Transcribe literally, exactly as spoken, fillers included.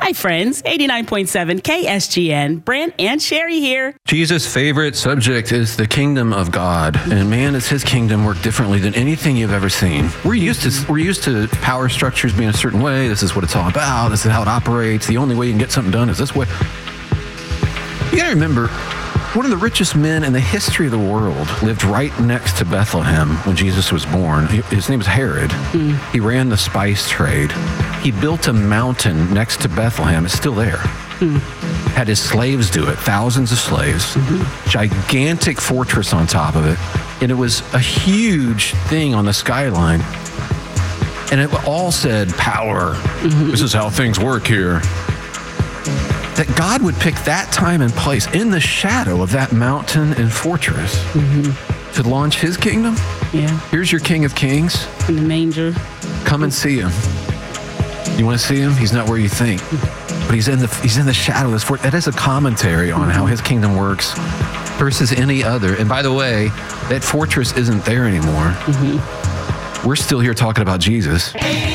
Hi, friends. eighty-nine point seven K S G N. Brent and Sherry here. Jesus' favorite subject is the kingdom of God. And man, does his kingdom work differently than anything you've ever seen. We're used to we're used to power structures being a certain way. This is what it's all about. This is how it operates. The only way you can get something done is this way. You gotta remember, one of the richest men in the history of the world lived right next to Bethlehem when Jesus was born. His name was Herod. Mm. He ran the spice trade. He built a mountain next to Bethlehem. It's still there. Mm. Had his slaves do it, thousands of slaves. Mm-hmm. Gigantic fortress on top of it. And it was a huge thing on the skyline. And it all said power. Mm-hmm. This is how things work here. That God would pick that time and place in the shadow of that mountain and fortress mm-hmm. to launch his kingdom. Yeah. Here's your King of Kings. In the manger. Come and see him. You want to see him? He's not where you think. But he's in the he's in the shadow of this fortress. That is a commentary on how his kingdom works versus any other. And by the way, that fortress isn't there anymore. Mm-hmm. We're still here talking about Jesus.